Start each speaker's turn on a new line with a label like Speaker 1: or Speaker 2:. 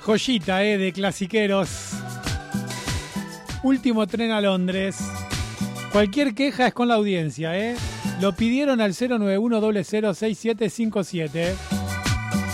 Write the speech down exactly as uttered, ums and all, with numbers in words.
Speaker 1: Joyita, eh, de clasiqueros. Último tren a Londres. Cualquier queja es con la audiencia, eh. Lo pidieron al cero nueve uno cero cero seis siete cinco siete.